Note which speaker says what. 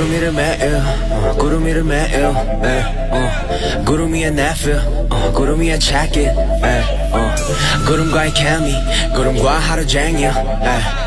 Speaker 1: 구름 위를 매일 구름 위를 매일 구름 위에 내필 구름 위에 check it 구름과의 케미 구름과 하루 종일